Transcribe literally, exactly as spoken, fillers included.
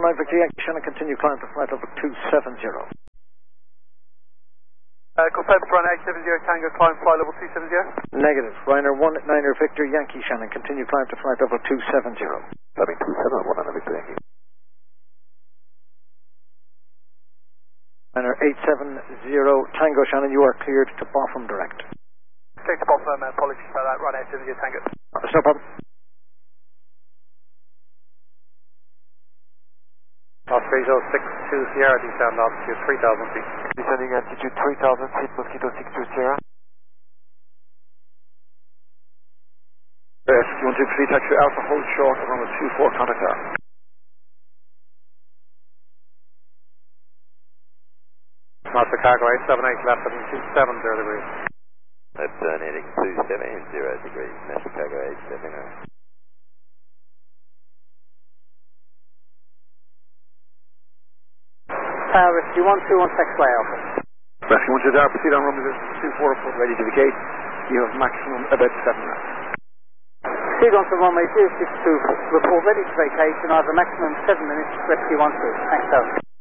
nine Victor Yankee Shannon, continue climb to flight level two seven zero. Uh, confirm run eight seven zero Tango, climb flight level two seven zero. Negative. Ryanair one niner Victor Yankee Shannon, continue climb to flight level two seven zero. Climbing two seven one niner Victor Yankee. Ryanair eight seven zero Tango Shannon, you are cleared to Botham direct. Take to Botham, uh, apologies about that, run eight seven zero Tango. That's no problem. Oscar zero six two Sierra, descend altitude three thousand feet. Descending altitude three thousand feet, Mosquito six two Sierra. Yes, you want to three taxi Alpha, hold short, and runway two four, contact R. Master Cargo eight seven eight, left heading two seven zero degrees. Left turn heading two seven zero degrees, Master Cargo eight seven eight. Tower Rescue one two one six way Alpha. Rescue one two, proceed on runway two four, report ready to vacate. You have maximum about seven knots. Proceed on to runway zero six two, report ready to vacate, and I have a maximum seven minutes, Rescue one two. Thanks, Tower.